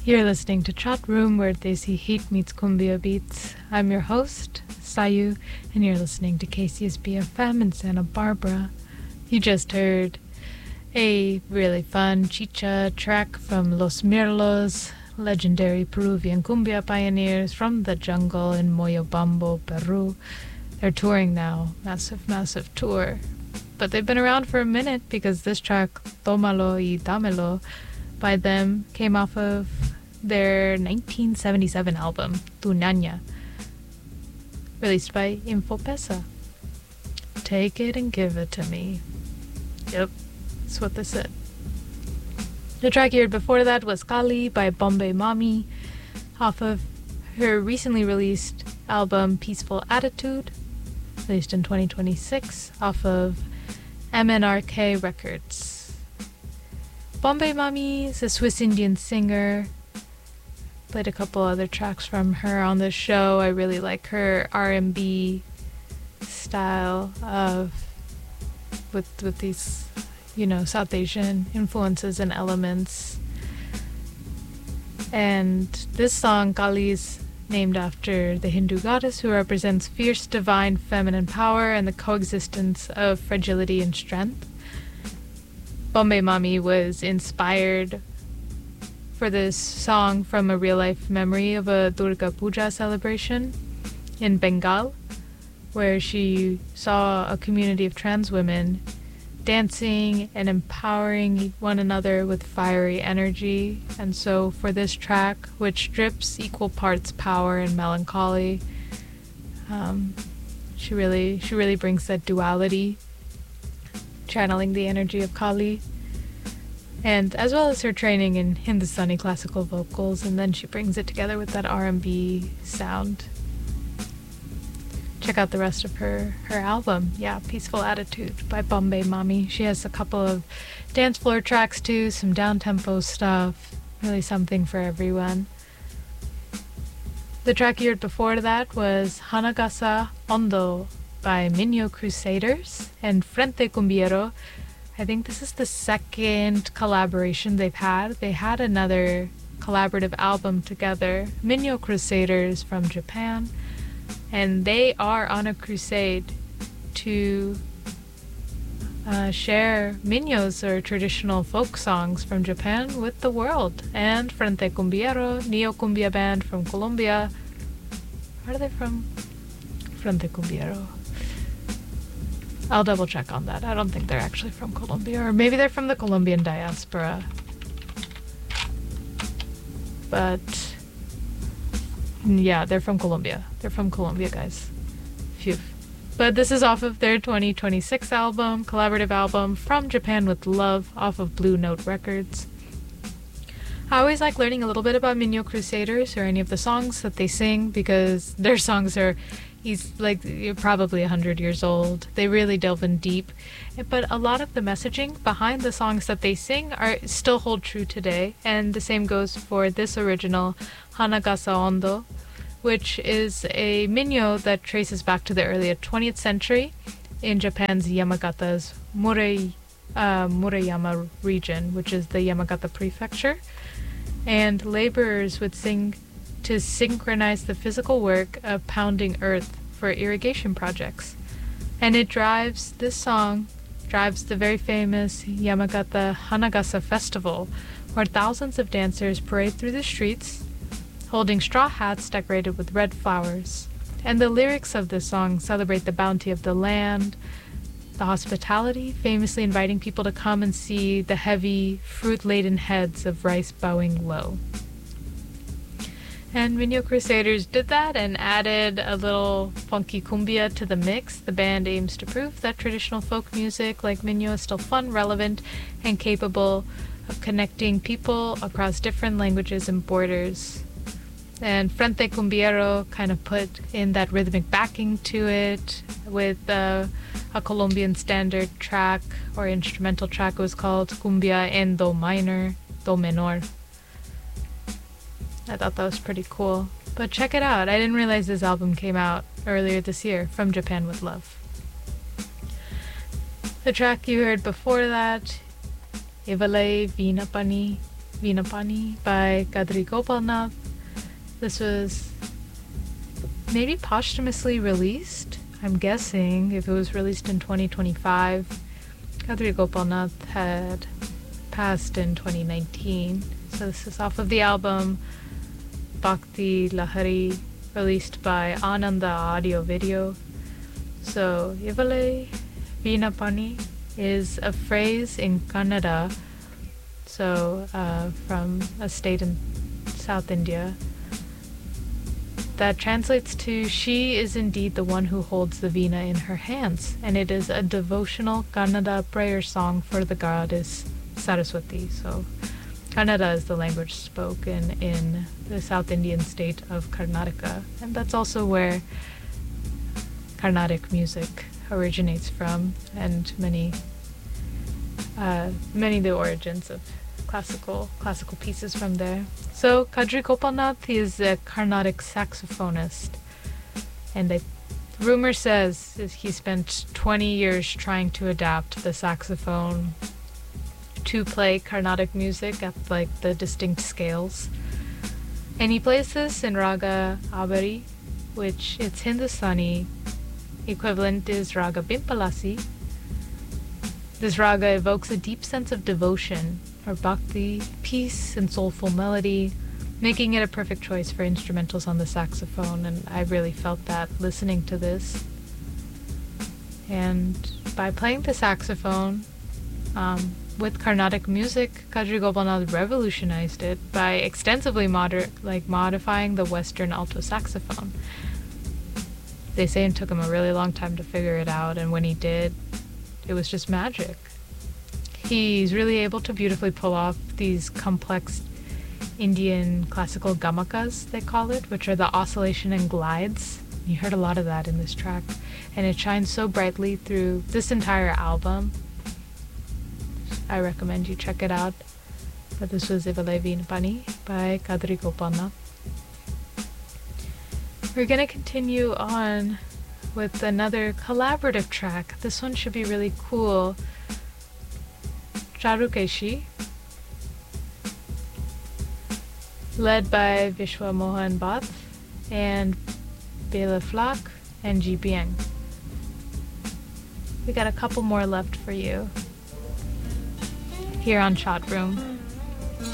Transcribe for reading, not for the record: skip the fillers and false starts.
You're listening to Chat Room, where Desi Heat meets Cumbia Beats. I'm your host, Sayu, and you're listening to KCSB FM in Santa Barbara. You just heard a really fun chicha track from Los Mirlos, legendary Peruvian cumbia pioneers from the jungle in Moyobambo, Peru. They're touring now, massive tour. But they've been around for a minute because this track, Tómalo y Dámelo, by them came off of their 1977 album, Tu Ñaña, released by Infopesa. Take it and give it to me. Yep, that's what they said. The track you heard before that was Kali by Bombay Mami, off of her recently released album Peaceful Attitude, released in 2026, off of MNRK Records. Bombay Mami is a Swiss Indian singer. Played a couple other tracks from her on the show. I really like her R&B style of with these, South Asian influences and elements. And this song, Kali, is named after the Hindu goddess who represents fierce divine feminine power and the coexistence of fragility and strength. Bombay Mami was inspired for this song from a real-life memory of a Durga Puja celebration in Bengal, where she saw a community of trans women dancing and empowering one another with fiery energy. And so for this track, which strips equal parts power and melancholy, she really brings that duality, channeling the energy of Kali, and as well as her training in Hindustani classical vocals, and then she brings it together with that R&B sound. Check out the rest of her album, Peaceful Attitude by Bombay Mami. She has a couple of dance floor tracks too, some down-tempo stuff, really something for everyone. The track you heard before that was Hanagasa Ondo by Minyo Crusaders and Frente Cumbiero. I think this is the second collaboration they've had. They had another collaborative album together, Minyo Crusaders from Japan, and they are on a crusade to share minhos, or traditional folk songs from Japan, with the world. And Frente Cumbiero, neo cumbia band from Colombia. Where are they from? Frente Cumbiero. I'll double check on that. I don't think they're actually from Colombia, or maybe they're from the Colombian diaspora. But yeah, they're from Colombia. They're from Colombia, guys. Phew. But this is off of their 2026 album, collaborative album, From Japan with Love, off of Blue Note Records. I always like learning a little bit about Minyo Crusaders, or any of the songs that they sing, because their songs are you're probably 100 years old. They really delve in deep. But a lot of the messaging behind the songs that they sing still hold true today. And the same goes for this original, Hanagasa Ondo, which is a minyo that traces back to the early 20th century in Japan's Yamagata's Murayama region, which is the Yamagata prefecture. And laborers would sing to synchronize the physical work of pounding earth for irrigation projects. And this song drives the very famous Yamagata Hanagasa Festival, where thousands of dancers parade through the streets, holding straw hats decorated with red flowers. And the lyrics of this song celebrate the bounty of the land, the hospitality, famously inviting people to come and see the heavy, fruit-laden heads of rice bowing low. And Minyo Crusaders did that and added a little funky cumbia to the mix. The band aims to prove that traditional folk music like Minyo is still fun, relevant, and capable of connecting people across different languages and borders. And Frente Cumbiero kind of put in that rhythmic backing to it with a Colombian standard track, or instrumental track. It was called Cumbia en Do minor, Do menor. I thought that was pretty cool. But check it out. I didn't realize this album came out earlier this year, From Japan with Love. The track you heard before that, Ivale Vina Pani Vinapani by Kadri Gopalnath. This was maybe posthumously released. I'm guessing if it was released in 2025. Kadri Gopalnath had passed in 2019. So this is off of the album Bhakti Lahari, released by Ananda Audio Video. So Ivale Vinapani is a phrase in Kannada, so from a state in South India, that translates to "she is indeed the one who holds the veena in her hands," and it is a devotional Kannada prayer song for the goddess Saraswati. So Kannada is the language spoken in the South Indian state of Karnataka, and that's also where Carnatic music originates from, and many of the origins of classical pieces from there. So Kadri Gopalnath, he is a Carnatic saxophonist, and the rumor says he spent 20 years trying to adapt the saxophone to play Carnatic music at like the distinct scales. And he plays this in Raga Abari, which its Hindustani equivalent is Raga Bimpalasi. This raga evokes a deep sense of devotion or bhakti, peace, and soulful melody, making it a perfect choice for instrumentals on the saxophone, and I really felt that listening to this. And by playing the saxophone with Carnatic music, Kadri Gopalnath revolutionized it by extensively modifying the Western alto saxophone. They say it took him a really long time to figure it out, and when he did, it was just magic. He's really able to beautifully pull off these complex Indian classical gamakas, they call it, which are the oscillation and glides. You heard a lot of that in this track, and it shines so brightly through this entire album. I recommend you check it out. But this was Ivale Vinapani by Kadri Gopalnath. We're going to continue on with another collaborative track. This one should be really cool. Charukeshi, led by Vishwa Mohan Bhatt and Bela Flak and Ji Bieng. We got a couple more left for you here on Chat Room.